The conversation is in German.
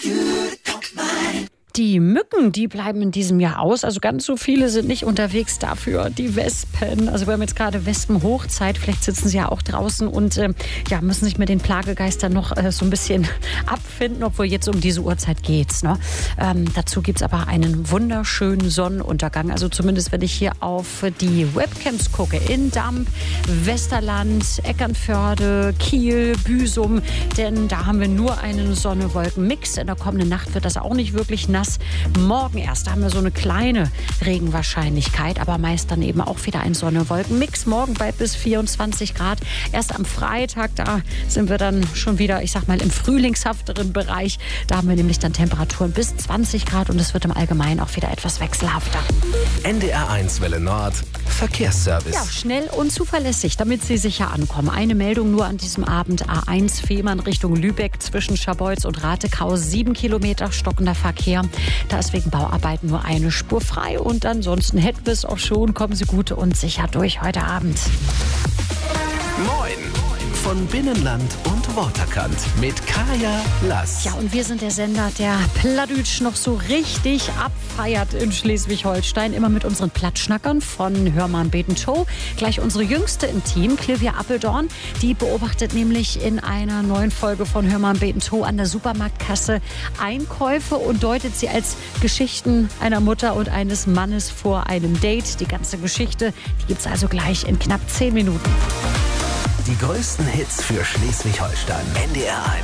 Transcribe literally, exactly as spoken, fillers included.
Die Mücken, die bleiben in diesem Jahr aus. Also ganz so viele sind nicht unterwegs, dafür die Wespen. Also wir haben jetzt gerade Wespenhochzeit. Vielleicht sitzen sie ja auch draußen und äh, ja, müssen sich mit den Plagegeistern noch äh, so ein bisschen abfinden, obwohl jetzt um diese Uhrzeit geht's. Ne? Ähm, dazu gibt's aber einen wunderschönen Sonnenuntergang. Also zumindest, wenn ich hier auf die Webcams gucke. In Damp, Westerland, Eckernförde, Kiel, Büsum. Denn da haben wir nur einen Sonne-Wolken-Mix. In der kommenden Nacht wird das auch nicht wirklich nass. Morgen erst haben wir so eine kleine Regenwahrscheinlichkeit, aber meist dann eben auch wieder ein Sonne-Wolken-Mix. Morgen bei bis vierundzwanzig Grad. Erst am Freitag, da sind wir dann schon wieder, ich sag mal, im frühlingshafteren Bereich. Da haben wir nämlich dann Temperaturen bis zwanzig Grad und es wird im Allgemeinen auch wieder etwas wechselhafter. N D R eins Welle Nord, Verkehrsservice. Ja, schnell und zuverlässig, damit Sie sicher ankommen. Eine Meldung nur an diesem Abend. A eins Fehmarn Richtung Lübeck zwischen Scharbeutz und Ratekau. Sieben Kilometer stockender Verkehr. Da ist wegen Bauarbeiten nur eine Spur frei. Und ansonsten hätten wir es auch schon. Kommen Sie gut und sicher durch heute Abend. Moin! Von Binnenland und Waterkant mit Kaya Lass. Ja, und wir sind der Sender, der Plattdütsch noch so richtig abfeiert in Schleswig-Holstein. Immer mit unseren Plattschnackern von Hör mal Beten Show. Gleich unsere Jüngste im Team, Clivia Appeldorn. Die beobachtet nämlich in einer neuen Folge von Hör mal Beten Show an der Supermarktkasse Einkäufe und deutet sie als Geschichten einer Mutter und eines Mannes vor einem Date. Die ganze Geschichte, die gibt's also gleich in knapp zehn Minuten. Die größten Hits für Schleswig-Holstein. N D R eins.